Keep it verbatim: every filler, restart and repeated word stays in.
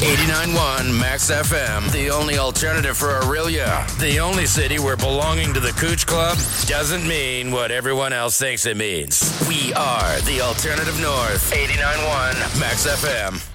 eighty-nine point one Max F M, the only alternative for Aurelia. The only city where belonging to the Cooch Club doesn't mean what everyone else thinks it means. We are the Alternative North, eighty-nine point one Max F M.